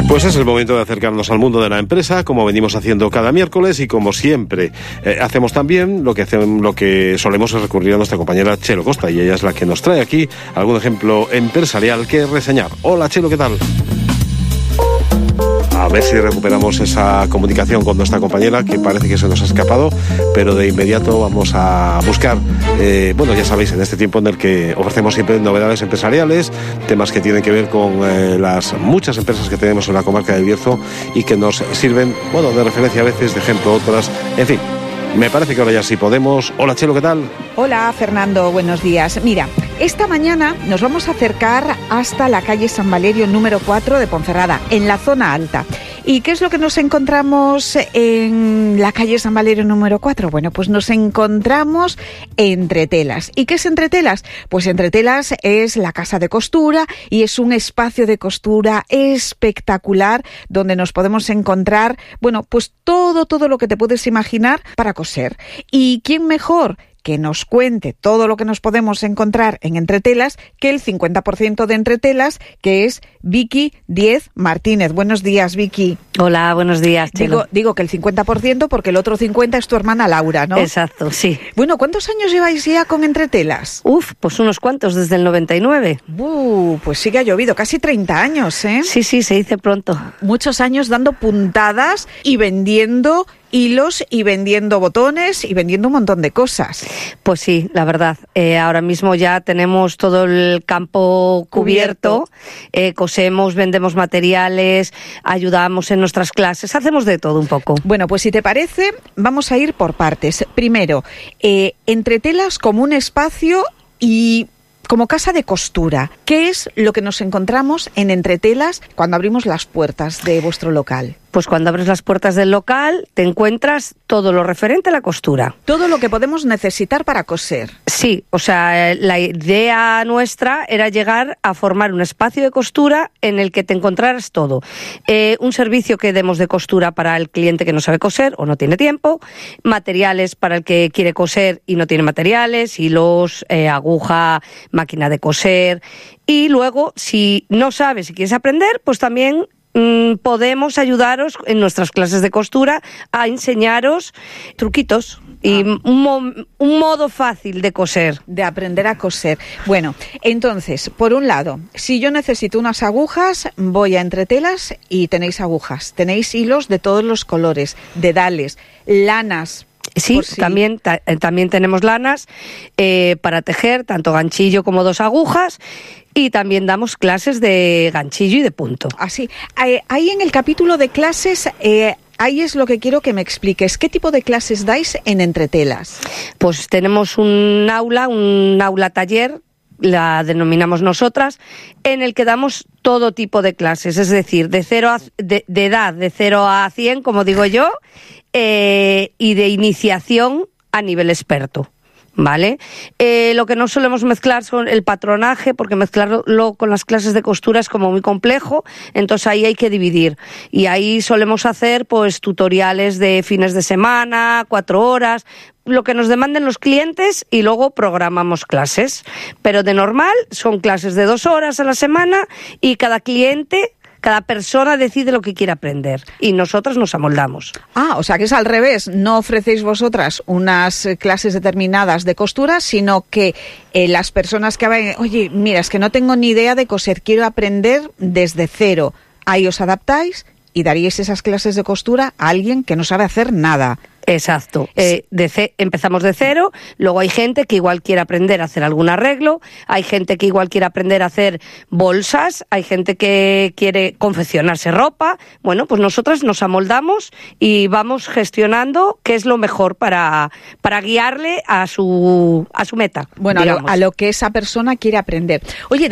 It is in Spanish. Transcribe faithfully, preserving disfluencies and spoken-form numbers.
Pues es el momento de acercarnos al mundo de la empresa, como venimos haciendo cada miércoles y como siempre eh, hacemos también, lo que hacemos, lo que solemos es recurrir a nuestra compañera Chelo Costa, y ella es la que nos trae aquí algún ejemplo empresarial que reseñar. Hola Chelo, ¿qué tal? A ver si recuperamos esa comunicación con nuestra compañera, que parece que se nos ha escapado, pero de inmediato vamos a buscar, eh, bueno, ya sabéis, en este tiempo en el que ofrecemos siempre novedades empresariales, temas que tienen que ver con eh, las muchas empresas que tenemos en la comarca del Bierzo y que nos sirven, bueno, de referencia a veces, de ejemplo otras, en fin. Me parece que ahora ya sí podemos. Hola Chelo, ¿qué tal? Hola Fernando, buenos días. Mira, esta mañana nos vamos a acercar hasta la calle San Valerio número cuatro de Ponferrada, en la zona alta. ¿Y qué es lo que nos encontramos en la calle San Valerio número cuatro? Bueno, pues nos encontramos Entretelas. ¿Y qué es Entretelas? Pues Entretelas es la casa de costura y es un espacio de costura espectacular donde nos podemos encontrar, bueno, pues todo, todo lo que te puedes imaginar para coser. ¿Y quién mejor que nos cuente todo lo que nos podemos encontrar en Entretelas que el cincuenta por ciento de Entretelas, que es Vicky Diez Martínez? Buenos días, Vicky. Hola, buenos días, Chelo. Digo, digo que el cincuenta por ciento porque el otro cincuenta por ciento es tu hermana Laura, ¿no? Exacto, sí. Bueno, ¿cuántos años lleváis ya con Entretelas? Uf, pues unos cuantos, desde el noventa y nueve. Uh, pues sí que ha llovido, casi treinta años, ¿eh? Sí, sí, se dice pronto. Muchos años dando puntadas y vendiendo hilos y vendiendo botones y vendiendo un montón de cosas. Pues sí, la verdad. Eh, ahora mismo ya tenemos todo el campo cubierto, cubierto. Eh, cosemos, vendemos materiales, ayudamos en nuestras clases, hacemos de todo un poco. Bueno, pues si te parece, vamos a ir por partes. Primero, eh, Entretelas como un espacio y como casa de costura. ¿Qué es lo que nos encontramos en Entretelas cuando abrimos las puertas de vuestro local? Pues cuando abres las puertas del local te encuentras todo lo referente a la costura. Todo lo que podemos necesitar para coser. Sí, o sea, la idea nuestra era llegar a formar un espacio de costura en el que te encontraras todo. Eh, un servicio que demos de costura para el cliente que no sabe coser o no tiene tiempo, materiales para el que quiere coser y no tiene materiales, hilos, eh, aguja, máquina de coser. Y luego, si no sabes y quieres aprender, pues también podemos ayudaros en nuestras clases de costura a enseñaros truquitos y ah. un, mo- un modo fácil de coser. De aprender a coser. Bueno, entonces, por un lado, si yo necesito unas agujas, voy a Entretelas y tenéis agujas. Tenéis hilos de todos los colores, dedales, lanas. Sí, si... también, ta- también tenemos lanas eh, para tejer, tanto ganchillo como dos agujas. Y también damos clases de ganchillo y de punto. Así. Eh, ahí en el capítulo de clases, eh, ahí es lo que quiero que me expliques. ¿Qué tipo de clases dais en Entretelas? Pues tenemos un aula, un aula taller, la denominamos nosotras, en el que damos todo tipo de clases. Es decir, de, cero a, de, de edad de cero a cien, como digo yo, eh, y de iniciación a nivel experto. ¿Vale? Eh, lo que no solemos mezclar son el patronaje, porque mezclarlo con las clases de costura es como muy complejo, entonces ahí hay que dividir. Y ahí solemos hacer pues tutoriales de fines de semana, cuatro horas, lo que nos demanden los clientes y luego programamos clases. Pero de normal son clases de dos horas a la semana y cada cliente... Cada persona decide lo que quiere aprender y nosotros nos amoldamos. Ah, o sea que es al revés. No ofrecéis vosotras unas clases determinadas de costura, sino que eh, las personas que vayan, oye, mira, es que no tengo ni idea de coser, quiero aprender desde cero. Ahí os adaptáis y daríais esas clases de costura a alguien que no sabe hacer nada. Exacto. Eh, de ce- empezamos de cero, luego hay gente que igual quiere aprender a hacer algún arreglo, hay gente que igual quiere aprender a hacer bolsas, hay gente que quiere confeccionarse ropa. Bueno, pues nosotras nos amoldamos y vamos gestionando qué es lo mejor para, para guiarle a su, a su meta. Bueno, a lo, a lo que esa persona quiere aprender. Oye,